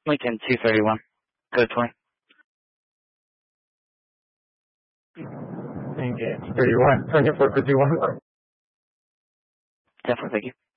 Lincoln 231. Code 20. Lincoln 31. 24 for 21. Definitely, thank you.